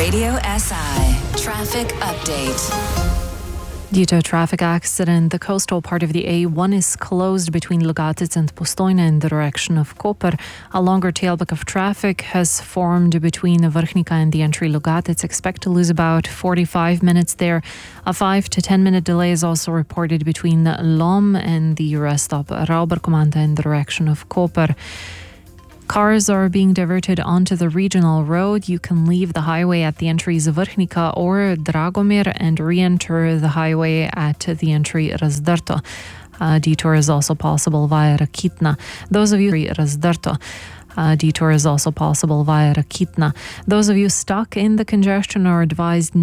Radio SI Traffic Update. Due to a traffic accident, the coastal part of the A1 is closed between Logatec and Postojna in the direction of Koper. A longer tailback of traffic has formed between Vrhnika and the entry Logatec. Expect to lose about 45 minutes there. A 5 to 10 minute delay is also reported between Lom and the rest stop Rauberkommanta in the direction of Koper. Cars are being diverted onto the regional road. You can leave the highway at the entries of Vrhnika or Dragomir and re-enter the highway at the entry Razdrto. Detour is also possible via Rakitna. Those of you stuck in the congestion are advised